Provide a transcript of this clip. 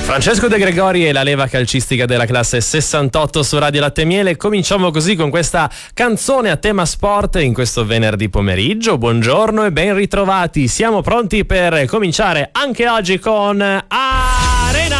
Francesco De Gregori e la leva calcistica della classe 68 su Radio Latte e Miele. Cominciamo così con questa canzone a tema sport in questo venerdì pomeriggio. Buongiorno e ben ritrovati. Siamo pronti per cominciare anche oggi con